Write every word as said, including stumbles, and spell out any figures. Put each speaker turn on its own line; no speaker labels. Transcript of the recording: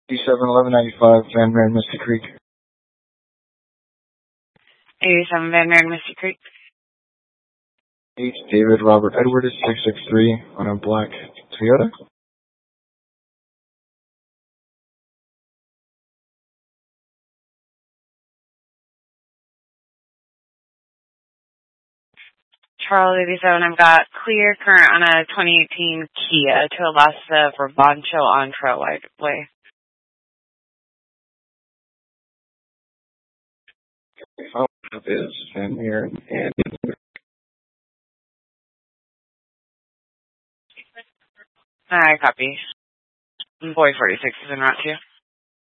eighty-seven eleven ninety-five, Van Maren, Misty Creek.
eighty-seven Van Maren, Misty Creek.
H. David Robert Edward is six six three on a black Toyota.
Charles eighty-seven, I've got clear current on a twenty eighteen Kia to Alasta for Boncho on Trailway.
Oh, is Van Maren and
I copy. Boy forty-six is en route to you.